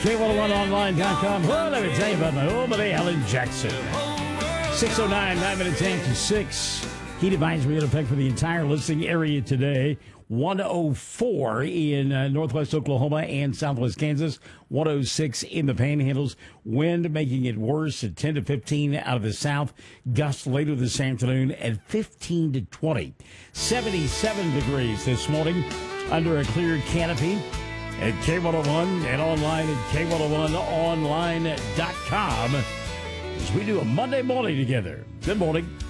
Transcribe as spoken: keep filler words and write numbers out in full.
K one oh one online dot com. Well, let me tell you about my old buddy, Alan Jackson. six oh nine, nine minutes after six. Heat advisory in effect for the entire listening area today. one oh four in uh, northwest Oklahoma and southwest Kansas. one oh six in the Panhandles. Wind making it worse at ten to fifteen out of the south. Gusts later this afternoon at fifteen to twenty. seventy-seven degrees this morning under a clear canopy at K one oh one and online at K one oh one online dot com as we do a Monday morning together. Good morning.